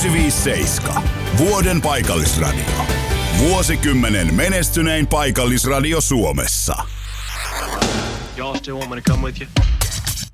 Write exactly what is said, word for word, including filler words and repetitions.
yhdeksänsataaviisikymmentäseitsemän. Vuoden paikallisradio. Vuosikymmenen menestynein paikallisradio Suomessa. Y'all still want me to come with you?